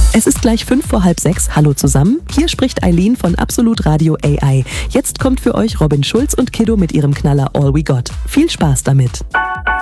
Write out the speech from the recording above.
Es ist gleich 5:05. Hallo zusammen, hier spricht Eileen von Absolut Radio AI. Jetzt kommt für euch Robin Schulz und Kiddo mit ihrem Knaller All We Got. Viel Spaß damit.